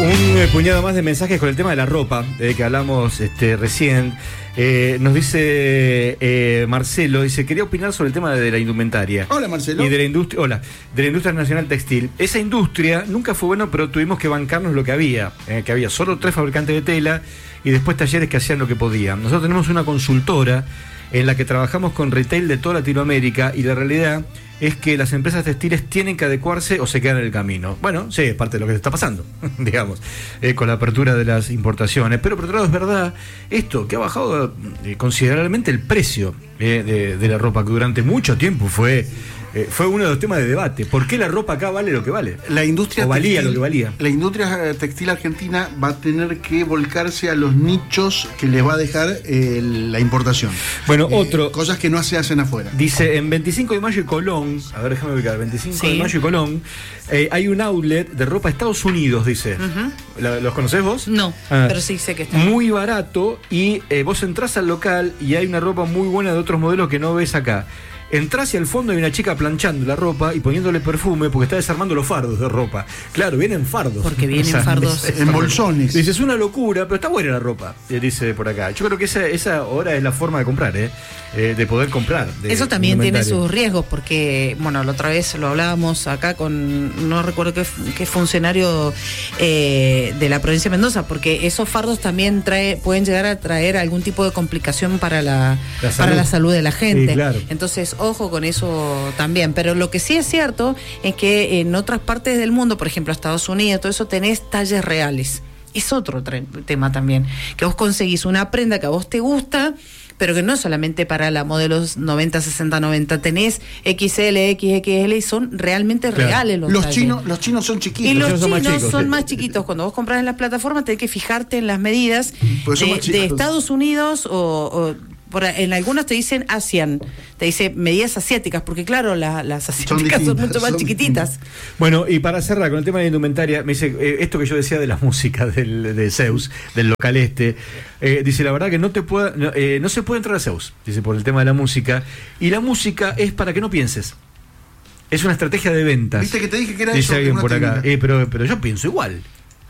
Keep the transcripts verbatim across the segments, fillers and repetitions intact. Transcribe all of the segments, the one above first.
Un eh, puñado más de mensajes con el tema de la ropa, eh, que hablamos este, recién. Eh, nos dice eh, Marcelo, dice, quería opinar sobre el tema de la indumentaria. Hola, Marcelo. Y de la industria, hola, de la industria nacional textil. Esa industria nunca fue bueno, pero tuvimos que bancarnos lo que había, eh, que había solo tres fabricantes de tela y después talleres que hacían lo que podían. Nosotros tenemos una consultora en la que trabajamos con retail de toda Latinoamérica y la realidad es que las empresas textiles tienen que adecuarse o se quedan en el camino. Bueno, sí, es parte de lo que está pasando, digamos, eh, con la apertura de las importaciones. Pero por otro lado es verdad esto, que ha bajado eh, considerablemente el precio eh, de, de la ropa, que durante mucho tiempo fue... Eh, fue uno de los temas de debate. ¿Por qué la ropa acá vale lo que vale? La industria o valía textil, lo que valía. La industria textil argentina va a tener que volcarse a los nichos que les va a dejar eh, la importación. Bueno, eh, otro. Cosas que no se hacen afuera. Dice, en veinticinco de mayo y Colón, a ver, déjame ubicar, veinticinco Sí. de mayo y Colón, eh, hay un outlet de ropa Estados Unidos, dice. Uh-huh. ¿La- ¿Los conocés vos? No, Ah. pero sí sé que está. Muy barato y eh, vos entrás al local y hay una ropa muy buena de otros modelos que no ves acá. Entrás y al fondo hay una chica planchando la ropa y poniéndole perfume porque está desarmando los fardos de ropa. Claro, vienen fardos. Porque vienen fardos. En bolsones. Dice, es una locura, pero está buena la ropa, eh, dice por acá. Yo creo que esa, esa ahora es la forma de comprar, ¿eh? Eh, de poder comprar. De, Eso también tiene indumentario. sus riesgos, porque, bueno, la otra vez lo hablábamos acá con, no recuerdo qué, qué funcionario eh, de la provincia de Mendoza, porque esos fardos también trae, pueden llegar a traer algún tipo de complicación para la, La para salud. la salud de la gente. Sí, claro. Entonces, ojo con eso también. Pero lo que sí es cierto es que en otras partes del mundo, por ejemplo, Estados Unidos, todo eso, tenés talles reales. Es otro tre- tema también, que vos conseguís una prenda que a vos te gusta, pero que no es solamente para la modelos noventa, sesenta, noventa, tenés equis ele, equis equis ele y son realmente Claro. reales los, Los talles. chinos, los chinos son chiquitos. Y los chinos son chinos más chicos, son sí. más chiquitos. Cuando vos compras en las plataformas tenés que fijarte en las medidas Pues son de, más chicos. de Estados Unidos o... o por, en algunos te dicen ASEAN, te dice medidas asiáticas, porque claro, la, las asiáticas son, distintas, mucho más son chiquititas. Bueno, y para cerrar con el tema de la indumentaria, me dice, eh, esto que yo decía de la música del, de Zeus, del local este, eh, dice, la verdad que no te pueda, no, eh, no se puede entrar a Zeus, dice, por el tema de la música, y la música es para que no pienses. Es una estrategia de ventas. Viste que te dije que era Dice eso, alguien una por acá. técnica. Eh, pero, pero yo pienso igual.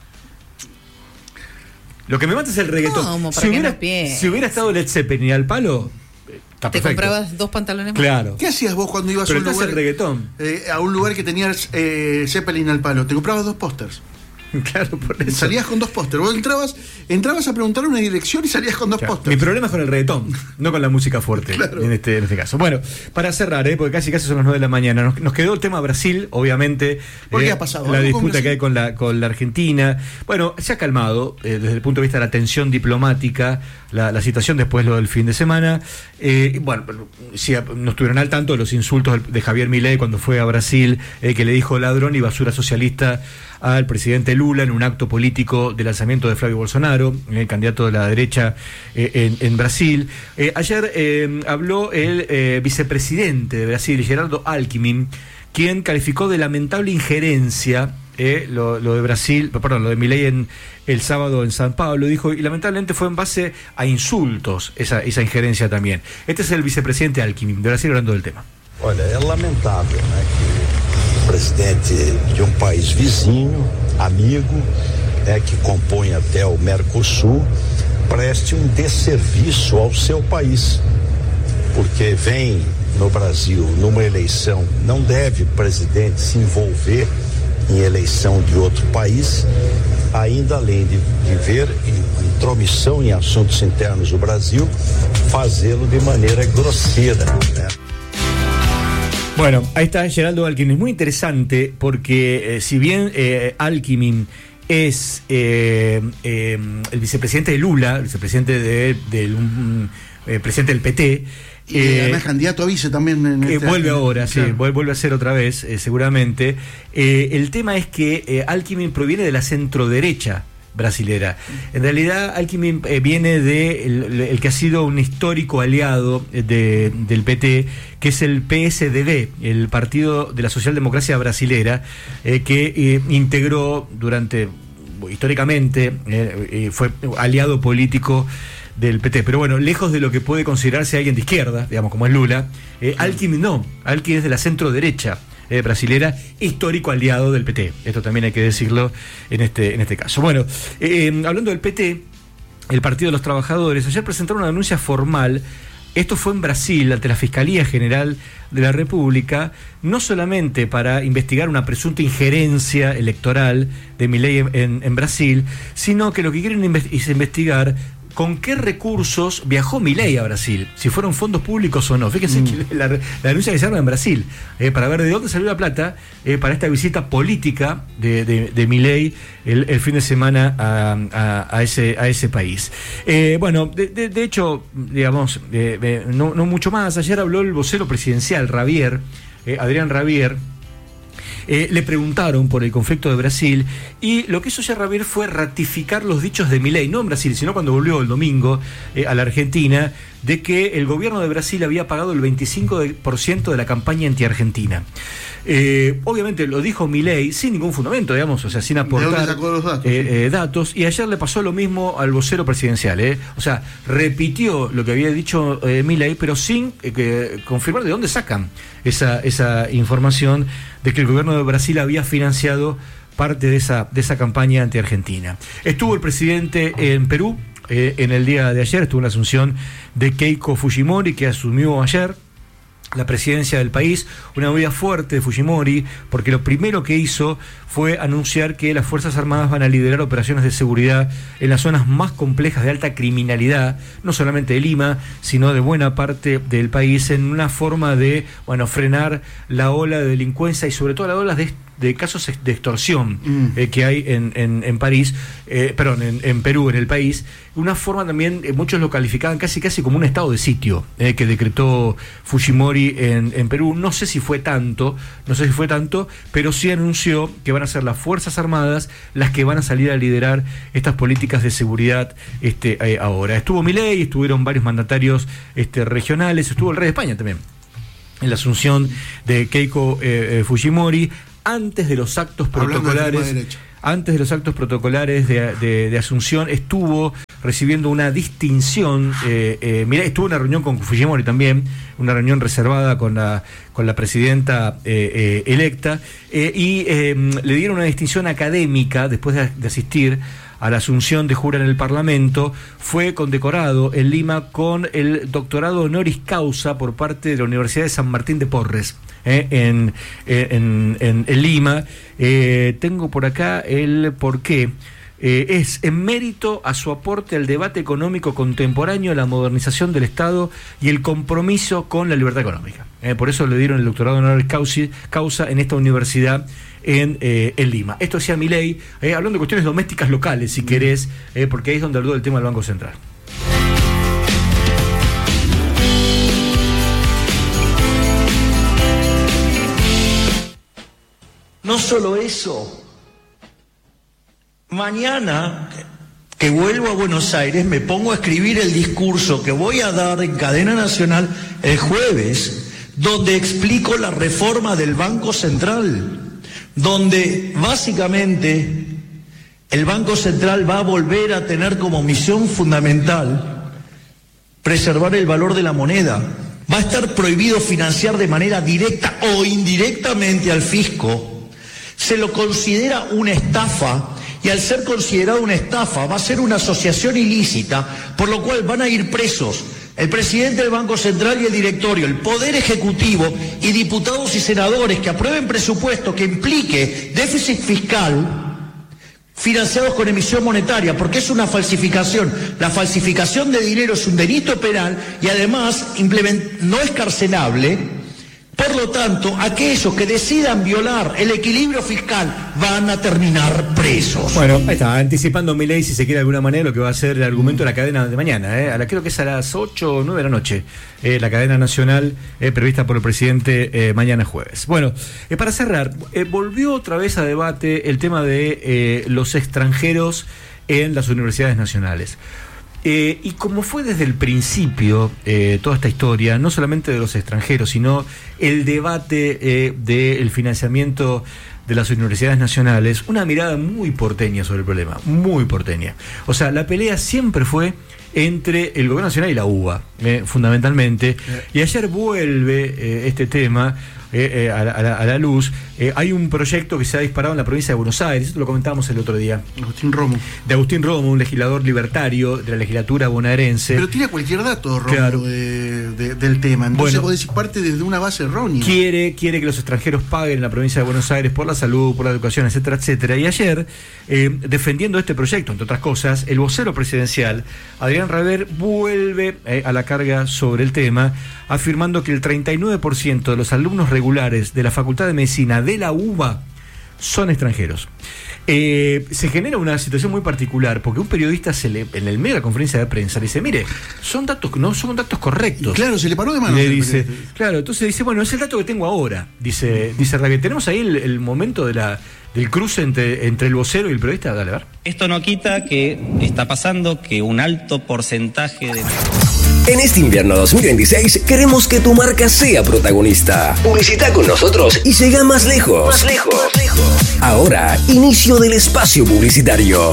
Lo que me mata es el reggaetón. ¿Cómo? ¿Para Si qué hubiera, no pienses? si hubiera estado Led Zeppelin al palo, eh, está ¿Te perfecto. comprabas dos pantalones más? Claro. ¿Qué hacías vos cuando ibas Pero a un estás lugar el reggaetón. eh, a un lugar que tenías eh, Zeppelin al palo? Te comprabas dos pósters. Claro, por eso. Salías con dos pósters. Vos entrabas, entrabas a preguntar una dirección y salías con dos Claro. pósters. Mi problema es con el reggaetón, no con la música fuerte, Claro. en, este, en este caso. Bueno, para cerrar, ¿eh? Porque casi casi son las nueve de la mañana, nos, nos quedó el tema Brasil, obviamente. ¿Por qué eh, ha pasado? La ¿Algo con disputa Brasil? que hay con la, con la Argentina. Bueno, se ha calmado eh, desde el punto de vista de la tensión diplomática, la, la situación después de lo del fin de semana. Eh, y bueno, si no estuvieron al tanto de los insultos de Javier Milei cuando fue a Brasil, eh, que le dijo ladrón y basura socialista al presidente Lula en un acto político de lanzamiento de Flavio Bolsonaro, el candidato de la derecha eh, en, en Brasil. Eh, ayer eh, habló el eh, vicepresidente de Brasil, Gerardo Alckmin, quien calificó de lamentable injerencia eh, lo, lo de Brasil, perdón, lo de Milei en el sábado en San Pablo, dijo, y lamentablemente fue en base a insultos esa, esa injerencia también. Este es el vicepresidente Alckmin de Brasil hablando del tema. Olha, é lamentável, né, que o presidente de um país vizinho, amigo, né, que compõe até o Mercosul, preste um desserviço ao seu país, porque vem no Brasil numa eleição, não deve o presidente se envolver em eleição de outro país, ainda além de, de ver intromissão em assuntos internos do Brasil, fazê-lo de maneira grosseira, né? Bueno, ahí está Geraldo Alckmin. Es muy interesante porque eh, si bien eh, Alckmin es eh, eh, el vicepresidente de Lula, el vicepresidente de, del um, eh, presidente del P T, Y eh, además candidato a vice también. En que este vuelve año. ahora, sí, Claro. vuel- vuelve a ser otra vez, eh, seguramente. Eh, el tema es que eh, Alckmin proviene de la centroderecha brasilera. En realidad, Alckmin eh, viene de el, el que ha sido un histórico aliado de, del P T, que es el P S D B, el Partido de la Socialdemocracia Brasilera, eh, que eh, integró durante, históricamente, eh, eh, fue aliado político del P T, pero bueno, lejos de lo que puede considerarse alguien de izquierda, digamos, como es Lula, eh, Alckmin no, Alckmin es de la centro derecha eh, brasilera, histórico aliado del P T. Esto también hay que decirlo en este, en este caso. Bueno, eh, hablando del P T, el Partido de los Trabajadores, ayer presentaron una denuncia formal. Esto fue en Brasil, ante la Fiscalía General de la República, no solamente para investigar una presunta injerencia electoral de Milei en, en, en Brasil, sino que lo que quieren inve- es investigar con qué recursos viajó Milei a Brasil, si fueron fondos públicos o no. Fíjense mm. que la, la denuncia que se arma en Brasil, eh, para ver de dónde salió la plata eh, para esta visita política de, de, de Milei el, el fin de semana a, a, a, ese, a ese país. Eh, bueno, de, de, de hecho, digamos, eh, eh, no, no mucho más. Ayer habló el vocero presidencial, Ravier, eh, Adrián Ravier. Eh, le preguntaron por el conflicto de Brasil y lo que hizo ya Ravier fue ratificar los dichos de Milei, no en Brasil, sino cuando volvió el domingo eh, a la Argentina, de que el gobierno de Brasil había pagado el veinticinco por ciento de la campaña anti-argentina. Eh, obviamente lo dijo Milei sin ningún fundamento, digamos, o sea, sin aportar los datos, eh, eh, datos, y ayer le pasó lo mismo al vocero presidencial, eh. o sea, repitió lo que había dicho eh, Milei, pero sin eh, que, confirmar de dónde sacan esa, esa información de que el gobierno de Brasil había financiado parte de esa, de esa campaña anti-argentina. Estuvo el presidente en Perú eh, en el día de ayer, estuvo en la asunción de Keiko Fujimori, que asumió ayer la presidencia del país, una movida fuerte de Fujimori, porque lo primero que hizo fue anunciar que las Fuerzas Armadas van a liderar operaciones de seguridad en las zonas más complejas de alta criminalidad, no solamente de Lima, sino de buena parte del país, en una forma de, bueno, frenar la ola de delincuencia y sobre todo la ola de de casos de extorsión mm. eh, que hay en, en, en París, eh, perdón, en, en Perú, en el país. Una forma también, eh, muchos lo calificaban casi casi como un estado de sitio eh, que decretó Fujimori en, en Perú. No sé si fue tanto, no sé si fue tanto, pero sí anunció que van a ser las Fuerzas Armadas las que van a salir a liderar estas políticas de seguridad este, eh, ahora. Estuvo Milei, estuvieron varios mandatarios este, regionales, estuvo el rey de España también, en la asunción de Keiko eh, eh, Fujimori. Antes de los actos protocolares, de antes de los actos protocolares de, de, de Asunción, estuvo recibiendo una distinción. Eh, eh, mirá, estuvo en una reunión con Fujimori también, una reunión reservada con la con la presidenta eh, eh, electa, eh, y eh, le dieron una distinción académica después de, de asistir a la asunción de jura en el Parlamento. Fue condecorado en Lima con el doctorado honoris causa por parte de la Universidad de San Martín de Porres, eh, en, en, en, en Lima. Eh, tengo por acá el porqué. Eh, es en mérito a su aporte al debate económico contemporáneo, la modernización del Estado y el compromiso con la libertad económica. Eh, por eso le dieron el doctorado honoris causa, causa en esta universidad en, eh, en Lima. Esto hacía Milei, eh, hablando de cuestiones domésticas locales, si querés, eh, porque ahí es donde habló del tema del Banco Central. No solo eso. Mañana que vuelvo a Buenos Aires me pongo a escribir el discurso que voy a dar en cadena nacional el jueves, donde explico la reforma del Banco Central, donde básicamente el Banco Central va a volver a tener como misión fundamental preservar el valor de la moneda. Va a estar prohibido financiar de manera directa o indirectamente al fisco. Se lo considera una estafa. Y al ser considerado una estafa, va a ser una asociación ilícita, por lo cual van a ir presos el presidente del Banco Central y el directorio, el Poder Ejecutivo y diputados y senadores que aprueben presupuesto que implique déficit fiscal financiados con emisión monetaria, porque es una falsificación. La falsificación de dinero es un delito penal y además no es carcelable. Por lo tanto, aquellos que decidan violar el equilibrio fiscal van a terminar presos. Bueno, ahí está, anticipando Milei, si se quiere de alguna manera, lo que va a ser el argumento de la cadena de mañana. Eh, a la, creo que es a las ocho o nueve de la noche, eh, la cadena nacional eh, prevista por el presidente eh, mañana jueves. Bueno, eh, para cerrar, eh, volvió otra vez a debate el tema de eh, los extranjeros en las universidades nacionales. Eh, y como fue desde el principio eh, toda esta historia, no solamente de los extranjeros, sino el debate eh, del financiamiento de las universidades nacionales, una mirada muy porteña sobre el problema, muy porteña. O sea, la pelea siempre fue entre el gobierno nacional y la U B A, eh, fundamentalmente, y ayer vuelve eh, este tema eh, eh, a, la, a, la, a la luz. Eh, hay un proyecto que se ha disparado en la provincia de Buenos Aires, esto lo comentábamos el otro día. Agustín Romo. De Agustín Romo, un legislador libertario de la legislatura bonaerense. Pero tira cualquier dato, Romo, claro. de, de, del tema. Entonces bueno, vos decís parte desde una base errónea. Quiere, quiere que los extranjeros paguen en la provincia de Buenos Aires por la salud, por la educación, etcétera, etcétera. Y ayer, eh, defendiendo este proyecto, entre otras cosas, el vocero presidencial, Adrián Raber, vuelve eh, a la carga sobre el tema, afirmando que el treinta y nueve por ciento de los alumnos regulares de la Facultad de Medicina de la UBA son extranjeros. Eh, se genera una situación muy particular porque un periodista se le, en el medio de la conferencia de prensa le dice, mire, son datos, no son datos correctos. Y claro, se le paró de manos. Le dice, claro, entonces dice, bueno, es el dato que tengo ahora, dice, dice Rabier. Tenemos ahí el, el momento de la, del cruce entre, entre el vocero y el periodista. Dale, a ver. Esto no quita que está pasando que un alto porcentaje de... En este invierno dos mil veintiséis queremos que tu marca sea protagonista. Publicita con nosotros y llega más lejos. Más lejos. Más lejos. Ahora, inicio del espacio publicitario.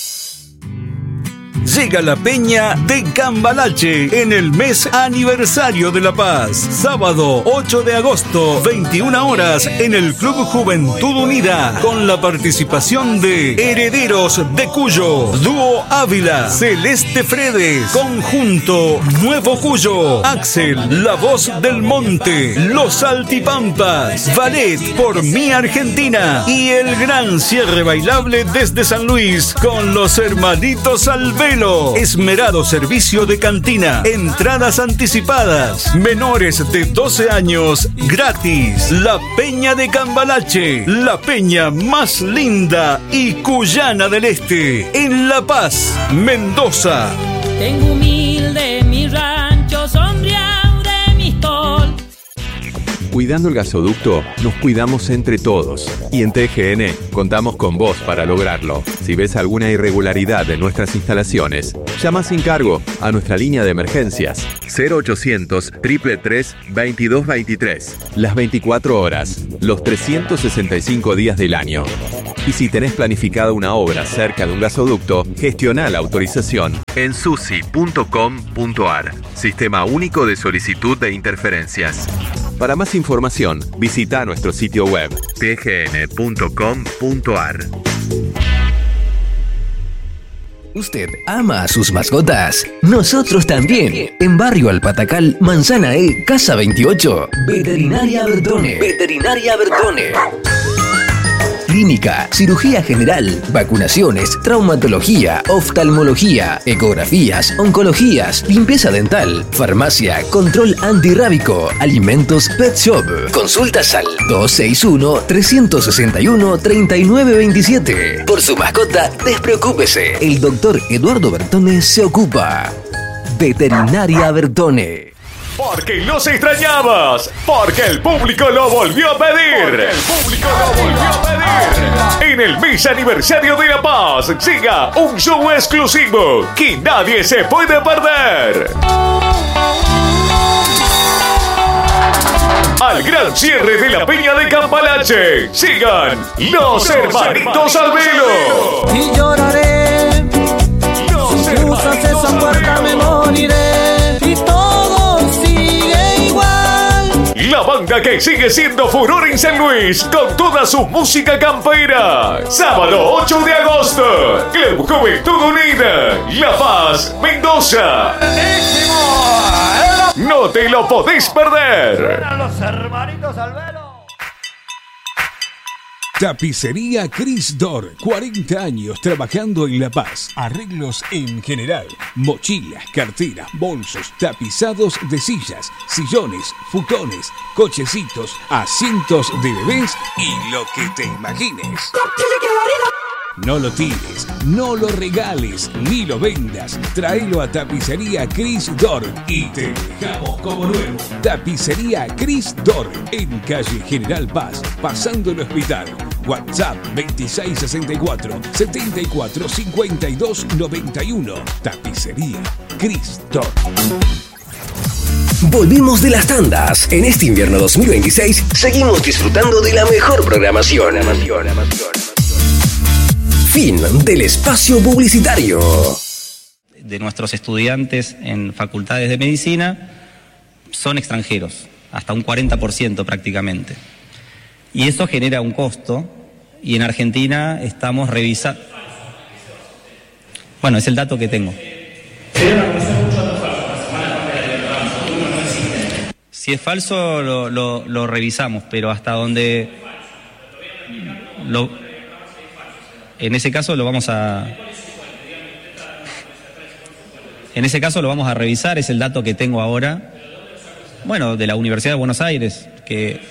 Llega la Peña de Cambalache en el mes aniversario de La Paz. Sábado ocho de agosto, veintiuna horas, en el Club Juventud Unida, con la participación de Herederos de Cuyo, Dúo Ávila, Celeste Fredes, Conjunto Nuevo Cuyo, Axel, La Voz del Monte, Los Altipampas, Ballet por Mi Argentina y el gran cierre bailable desde San Luis con los hermanitos Alvelo. Esmerado servicio de cantina, entradas anticipadas, menores de doce años gratis. La Peña de Cambalache, la peña más linda y cuyana del este, en La Paz, Mendoza. Tengo humilde mi rancho sombreado de mi tol. Cuidando el gasoducto, nos cuidamos entre todos. Y en T G N contamos con vos para lograrlo. Si ves alguna irregularidad en nuestras instalaciones, llama sin cargo a nuestra línea de emergencias cero ochocientos, tres tres tres, veintidós veintitrés. Las veinticuatro horas, los trescientos sesenta y cinco días del año. Y si tenés planificada una obra cerca de un gasoducto, gestiona la autorización en susi punto com punto ar. Sistema único de solicitud de interferencias. Para más información, visita nuestro sitio web t g n punto com punto ar. ¿Usted ama a sus mascotas? Nosotros también. En Barrio Alpatacal, Manzana E, Casa veintiocho. Veterinaria Bertone. Veterinaria Bertone. Clínica, cirugía general, vacunaciones, traumatología, oftalmología, ecografías, oncologías, limpieza dental, farmacia, control antirrábico, alimentos, pet shop. Consultas al dos seis uno, tres seis uno, tres nueve dos siete. Por su mascota, despreocúpese. El doctor Eduardo Bertone se ocupa. Veterinaria Bertone. Porque los extrañabas, porque el público lo volvió a pedir. Porque el público lo volvió a pedir. En el mes aniversario de La Paz, llega un show exclusivo que nadie se puede perder. Al gran cierre de la Peña de Cambalache, sigan los hermanitos Alvelo. Y lloraré, Los si cruzas esa puerta me moriré. Y todo sigue igual. La banda que sigue siendo furor en San Luis con toda su música campera. Sábado ocho de agosto, Club Juventud Unida, La Paz, Mendoza. No te lo podés perder. Los hermanitos Alvelo. Tapicería Cris Dor, cuarenta años trabajando en La Paz. Arreglos en general, mochilas, carteras, bolsos, tapizados de sillas, sillones, futones, cochecitos, asientos de bebés y lo que te imagines. No lo tires, no lo regales, ni lo vendas. Tráelo a Tapicería Cris Dor y te dejamos como nuevo. Tapicería Cris Dor, en calle General Paz, pasando el hospital. WhatsApp veintiséis sesenta y cuatro, setenta y cuatro cincuenta y dos noventa y uno. Tapicería Cris Dor. Volvimos de las tandas. En este invierno dos mil veintiséis seguimos disfrutando de la mejor programación. Fin del espacio publicitario. De nuestros estudiantes en facultades de medicina son extranjeros. hasta un cuarenta por ciento prácticamente. Y eso genera un costo, y en Argentina estamos revisando... Bueno, es el dato que tengo. Si es falso, lo, lo, lo revisamos, pero hasta donde... Lo, en ese caso lo vamos a... En ese caso lo vamos a revisar, es el dato que tengo ahora. Bueno, de la Universidad de Buenos Aires, que...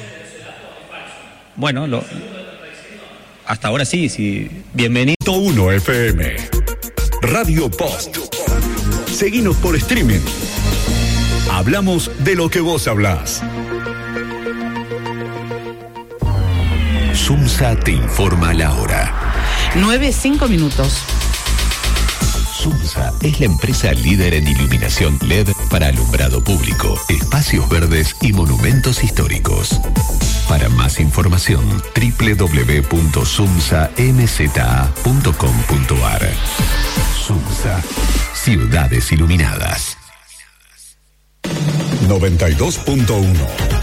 Bueno, lo, hasta ahora sí, sí. Bienvenido. uno F M. Radio Post. Seguinos por streaming. Hablamos de lo que vos hablás. Sumsa te informa la hora. nueve, cinco minutos. Sumsa es la empresa líder en iluminación L E D para alumbrado público, espacios verdes y monumentos históricos. Para más información, doble u doble u doble u punto sumsa m z a punto com punto a r. Sumsa, ciudades iluminadas. noventa y dos punto uno